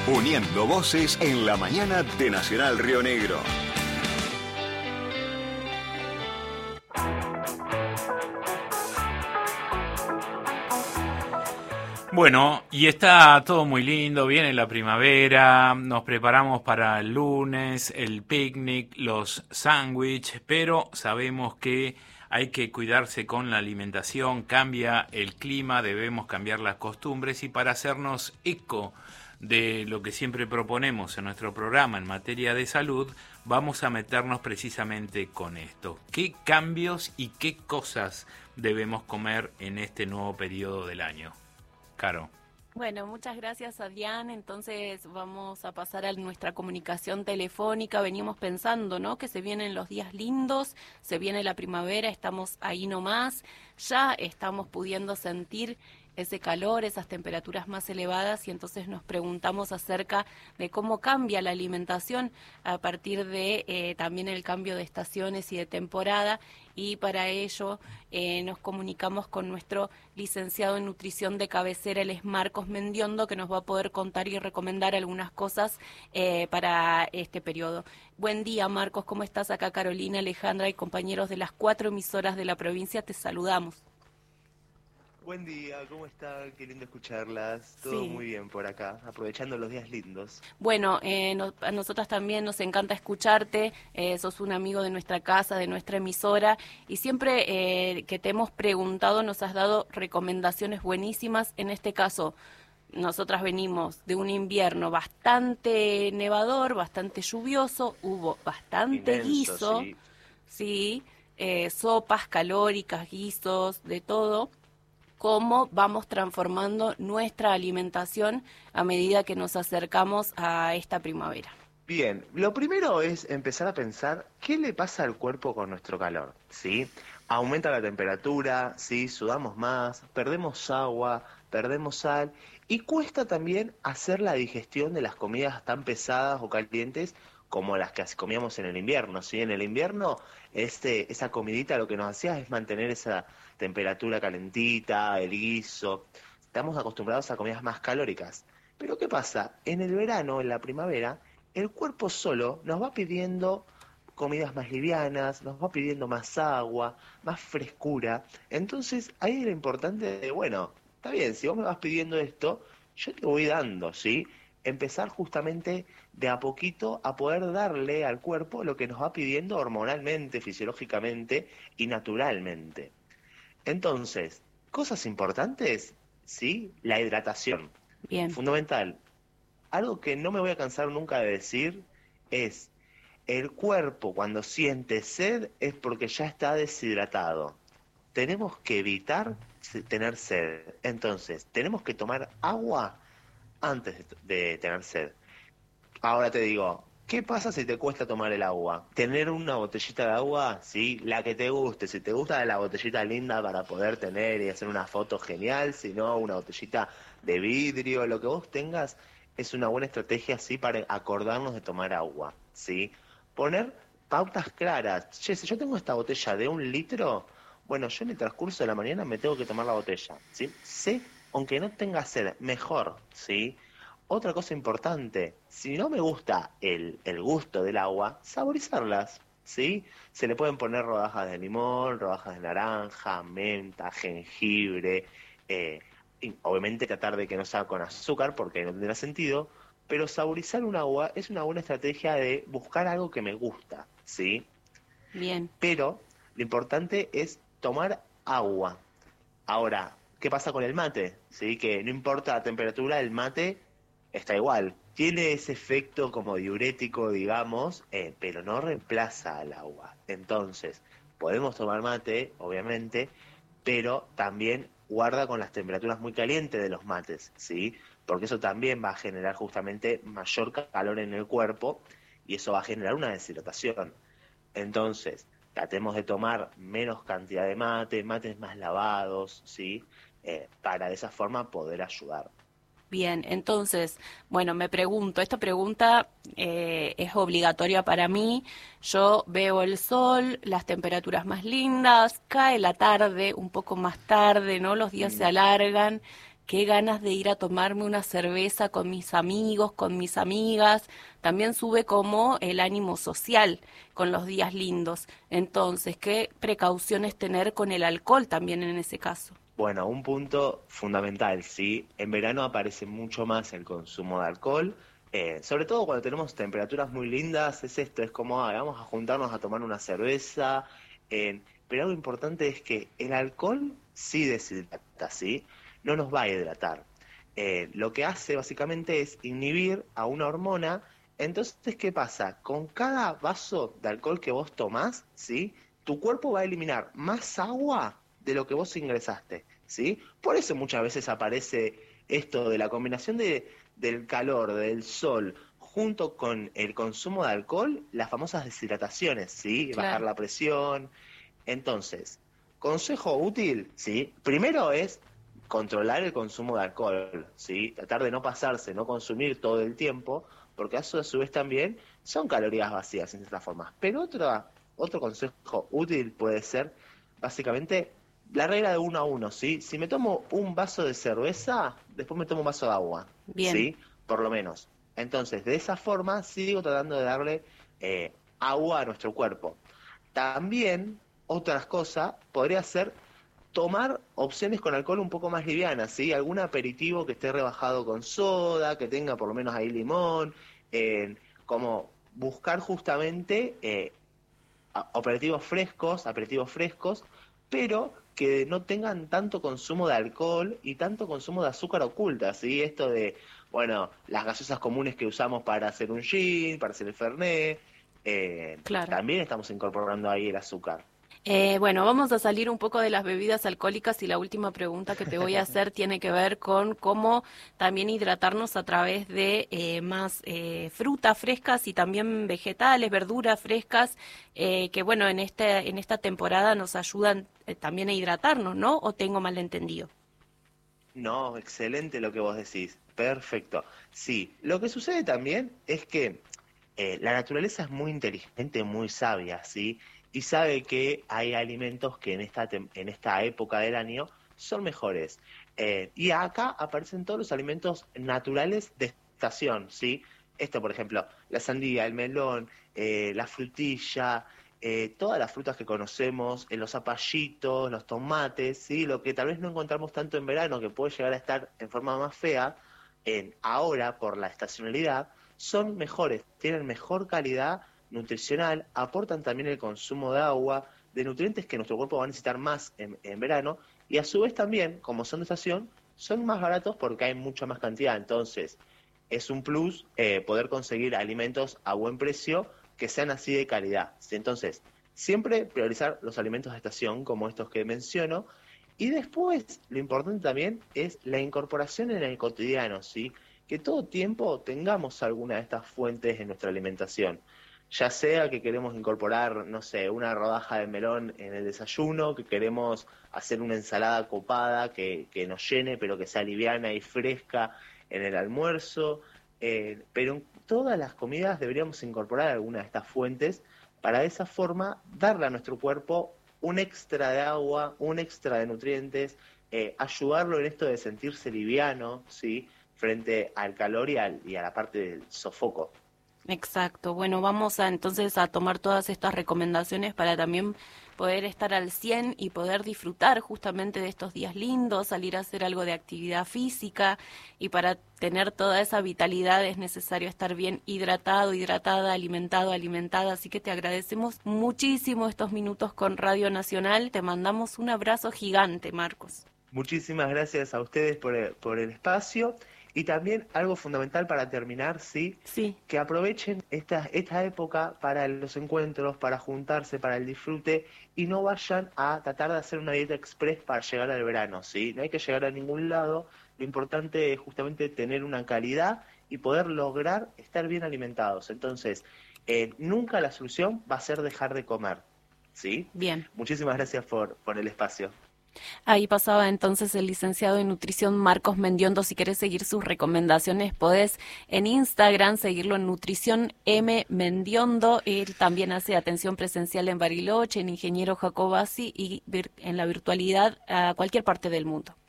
Uniendo voces en la mañana de Nacional Río Negro. Bueno, y está todo muy lindo, viene la primavera, nos preparamos para el lunes, el picnic, los sándwiches, pero sabemos que hay que cuidarse con la alimentación, cambia el clima, debemos cambiar las costumbres y para hacernos eco de lo que siempre proponemos en nuestro programa en materia de salud, vamos a meternos precisamente con esto. ¿Qué cambios y qué cosas debemos comer en este nuevo periodo del año? Caro. Bueno, muchas gracias, Adrián. Entonces vamos a pasar a nuestra comunicación telefónica. Venimos pensando, ¿no?, que se vienen los días lindos, se viene la primavera, estamos ahí nomás, ya estamos pudiendo sentir ese calor, esas temperaturas más elevadas, y entonces nos preguntamos acerca de cómo cambia la alimentación a partir de también el cambio de estaciones y de temporada, y para ello nos comunicamos con nuestro licenciado en nutrición de cabecera, él es Marcos Mendiondo, que nos va a poder contar y recomendar algunas cosas para este periodo. Buen día, Marcos, ¿cómo estás? Acá Carolina, Alejandra y compañeros de las 4 emisoras de la provincia, te saludamos. Buen día, ¿cómo están? Qué lindo escucharlas. Todo Sí. muy bien por acá, aprovechando los días lindos. Bueno, a nosotras también nos encanta escucharte, sos un amigo de nuestra casa, de nuestra emisora, y siempre que te hemos preguntado nos has dado recomendaciones buenísimas. En este caso, nosotras venimos de un invierno bastante nevador, bastante lluvioso, hubo bastante Inmenso, guiso, sí. sí, sopas calóricas, guisos, de todo. Cómo vamos transformando nuestra alimentación a medida que nos acercamos a esta primavera. Bien, lo primero es empezar a pensar qué le pasa al cuerpo con nuestro calor, ¿sí? Aumenta la temperatura, ¿sí? Sudamos más, perdemos agua, perdemos sal y cuesta también hacer la digestión de las comidas tan pesadas o calientes como las que comíamos en el invierno, ¿sí? En el invierno esa comidita lo que nos hacía es mantener esa temperatura calentita, el guiso. Estamos acostumbrados a comidas más calóricas. Pero ¿qué pasa? En el verano, en la primavera, el cuerpo solo nos va pidiendo comidas más livianas, nos va pidiendo más agua, más frescura. Entonces, ahí es lo importante de, bueno, está bien, si vos me vas pidiendo esto, yo te voy dando, ¿sí? Empezar justamente de a poquito a poder darle al cuerpo lo que nos va pidiendo hormonalmente, fisiológicamente y naturalmente. Entonces, cosas importantes, ¿sí? La hidratación, Bien, fundamental. Algo que no me voy a cansar nunca de decir es, el cuerpo cuando siente sed es porque ya está deshidratado. Tenemos que evitar tener sed. Entonces, tenemos que tomar agua antes de tener sed. Ahora te digo, ¿qué pasa si te cuesta tomar el agua? Tener una botellita de agua, sí, la que te guste. Si te gusta la botellita linda para poder tener y hacer una foto genial, si no, una botellita de vidrio, lo que vos tengas, es una buena estrategia, sí, para acordarnos de tomar agua, sí. Poner pautas claras. Che, si yo tengo esta botella de 1 litro, bueno, yo en el transcurso de la mañana me tengo que tomar la botella, ¿sí? Sé, aunque no tenga sed, mejor, ¿sí? Otra cosa importante, si no me gusta el gusto del agua, saborizarlas, ¿sí? Se le pueden poner rodajas de limón, rodajas de naranja, menta, jengibre, y obviamente tratar de que no sea con azúcar porque no tendrá sentido, pero saborizar un agua es una buena estrategia de buscar algo que me gusta, ¿sí? bien. Pero lo importante es tomar agua. Ahora, ¿qué pasa con el mate? ¿Sí? Que no importa la temperatura, el mate está igual. Tiene ese efecto como diurético, digamos, pero no reemplaza al agua. Entonces, podemos tomar mate, obviamente, pero también guarda con las temperaturas muy calientes de los mates, ¿sí? Porque eso también va a generar justamente mayor calor en el cuerpo y eso va a generar una deshidratación. Entonces, tratemos de tomar menos cantidad de mate, mates más lavados, ¿sí? Para de esa forma poder ayudar. Bien, entonces, bueno, me pregunto, esta pregunta es obligatoria para mí. Yo veo el sol, las temperaturas más lindas, cae la tarde, un poco más tarde, ¿no? Los días se Mm. alargan. qué ganas de ir a tomarme una cerveza con mis amigos, con mis amigas. También sube como el ánimo social con los días lindos. Entonces, ¿qué precauciones tener con el alcohol también en ese caso? Bueno, un punto fundamental, ¿sí? En verano aparece mucho más el consumo de alcohol, sobre todo cuando tenemos temperaturas muy lindas, es esto, es como, vamos a juntarnos a tomar una cerveza, pero algo importante es que el alcohol sí deshidrata, ¿sí? No nos va a hidratar. Lo que hace básicamente es inhibir a una hormona. Entonces, ¿qué pasa? Con cada vaso de alcohol que vos tomás, ¿sí? Tu cuerpo va a eliminar más agua de lo que vos ingresaste, ¿sí? Por eso muchas veces aparece esto de la combinación del calor, del sol, junto con el consumo de alcohol, las famosas deshidrataciones, ¿sí? Bajar Claro. la presión. Entonces, consejo útil, ¿sí? Primero es controlar el consumo de alcohol, ¿sí? Tratar de no pasarse, no consumir todo el tiempo, porque eso a su vez también son calorías vacías en ciertas formas. Pero otro consejo útil puede ser, básicamente, la regla de 1 a 1, ¿sí? Si me tomo un vaso de cerveza, después me tomo un vaso de agua, Bien. ¿sí? Por lo menos. Entonces, de esa forma, sigo tratando de darle agua a nuestro cuerpo. También, otras cosas, podría ser tomar opciones con alcohol un poco más livianas, ¿sí? Algún aperitivo que esté rebajado con soda, que tenga por lo menos ahí limón, como buscar justamente aperitivos frescos, pero que no tengan tanto consumo de alcohol y tanto consumo de azúcar oculta, ¿sí? Esto de, bueno, las gaseosas comunes que usamos para hacer un gin, para hacer el fernet, Claro. también estamos incorporando ahí el azúcar. Bueno, vamos a salir un poco de las bebidas alcohólicas y la última pregunta que te voy a hacer tiene que ver con cómo también hidratarnos a través de más frutas frescas y también vegetales, verduras frescas, que bueno, en esta temporada nos ayudan también a hidratarnos, ¿no? ¿O tengo malentendido? No, excelente lo que vos decís. Perfecto. Sí, lo que sucede también es que la naturaleza es muy inteligente, muy sabia, ¿sí? Y sabe que hay alimentos que en esta época del año son mejores. Y acá aparecen todos los alimentos naturales de estación, ¿sí? Esto, por ejemplo, la sandía, el melón, la frutilla, todas las frutas que conocemos, los zapallitos, los tomates, ¿sí? Lo que tal vez no encontramos tanto en verano, que puede llegar a estar en forma más fea, ahora por la estacionalidad, son mejores, tienen mejor calidad nutricional, aportan también el consumo de agua, de nutrientes que nuestro cuerpo va a necesitar más en verano, y a su vez también, como son de estación, son más baratos porque hay mucha más cantidad. Entonces, es un plus poder conseguir alimentos a buen precio que sean así de calidad, ¿sí? Entonces, siempre priorizar los alimentos de estación, como estos que menciono, y después, lo importante también es la incorporación en el cotidiano, ¿sí? Que todo tiempo tengamos alguna de estas fuentes en nuestra alimentación. Ya sea que queremos incorporar, no sé, una rodaja de melón en el desayuno, que queremos hacer una ensalada copada que nos llene, pero que sea liviana y fresca en el almuerzo. Pero en todas las comidas deberíamos incorporar alguna de estas fuentes para de esa forma darle a nuestro cuerpo un extra de agua, un extra de nutrientes, ayudarlo en esto de sentirse liviano, ¿sí? Frente al calor y a la parte del sofoco. Exacto. Bueno, vamos a entonces a tomar todas estas recomendaciones para también poder estar al 100 y poder disfrutar justamente de estos días lindos, salir a hacer algo de actividad física y para tener toda esa vitalidad es necesario estar bien hidratado, hidratada, alimentado, alimentada. Así que te agradecemos muchísimo estos minutos con Radio Nacional. Te mandamos un abrazo gigante, Marcos. Muchísimas gracias a ustedes por el espacio y también algo fundamental para terminar, sí, Sí. que aprovechen esta época para los encuentros, para juntarse, para el disfrute y no vayan a tratar de hacer una dieta express para llegar al verano, ¿sí? No hay que llegar a ningún lado, lo importante es justamente tener una calidad y poder lograr estar bien alimentados. Entonces, nunca la solución va a ser dejar de comer, ¿sí? Bien. Muchísimas gracias por el espacio. Ahí pasaba entonces el licenciado en nutrición Marcos Mendiondo. Si querés seguir sus recomendaciones, podés en Instagram seguirlo en Nutrición M Mendiondo. Él también hace atención presencial en Bariloche, en Ingeniero Jacobasi y en la virtualidad a cualquier parte del mundo.